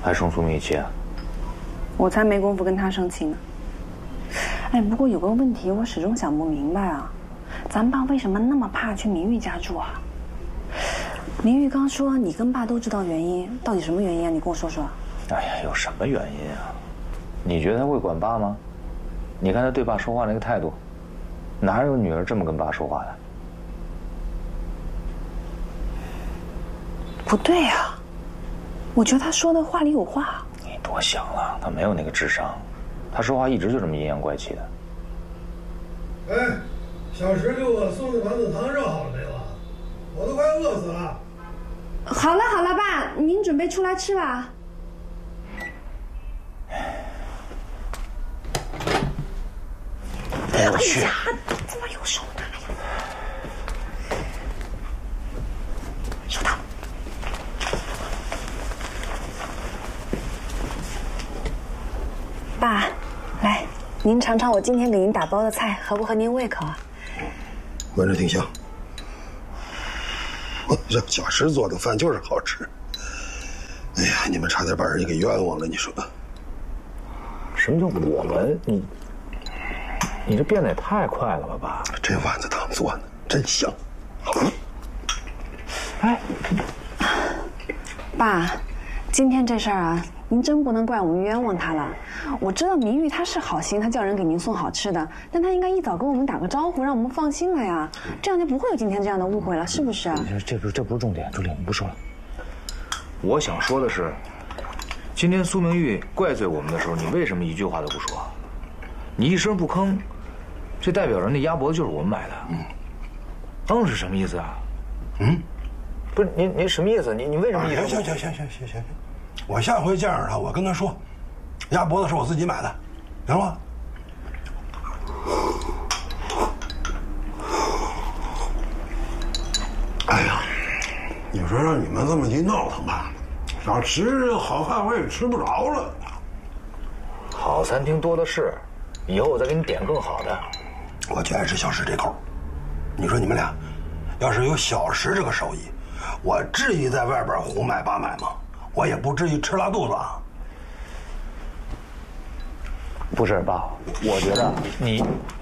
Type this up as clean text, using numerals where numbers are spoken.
还生苏明玉气啊？ 我才没工夫跟他生气呢。哎，不过有个问题我始终想不明白啊，咱爸为什么那么怕去明玉家住啊？明玉刚说你跟爸都知道原因，到底什么原因啊？你跟我说说。 哎呀，有什么原因啊？你觉得他会管爸吗？你看他对爸说话那个态度，哪有女儿这么跟爸说话的？ 不对啊，我觉得他说的话里有话。 你多想了，他没有那个智商，他说话一直就这么阴阳怪气的。 哎，小石给我送的丸子汤热好了没有啊？我都快饿死了。 好了好了，爸，您准备出来吃吧。 我去！ 哎呀，怎么有手拿呀？手套。爸，来，您尝尝我今天给您打包的菜，合不合您胃口啊？ 闻着挺香。这小石做的饭就是好吃。哎呀，你们差点把人家给冤枉了，你说？ 什么叫我们？你这变得也太快了吧，爸！ 这丸子汤做的真香。 哎， 爸，今天这事儿啊，您真不能怪我们冤枉他了。我知道明玉他是好心，他叫人给您送好吃的，但他应该一早跟我们打个招呼，让我们放心了呀，这样就不会有今天这样的误会了，是不是啊？ 这不是重点，朱莉，我们不说了。我想说的是，今天苏明玉怪罪我们的时候，你为什么一句话都不说？你一声不吭，这代表着那鸭脖子就是我们买的。是什么意思啊？不是您什么意思？你为什么一声？ 行，我下回见着他，我跟他说，鸭脖子是我自己买的，行吗？哎呀，你说让你们这么一闹腾吧，想吃好饭我也吃不着了。 好餐厅多的是，以后我再给你点更好的。 我就爱吃小石这口。你说你们俩，要是有小石这个手艺，我至于在外边胡买八买吗？我也不至于吃拉肚子啊。 不是爸，我觉得你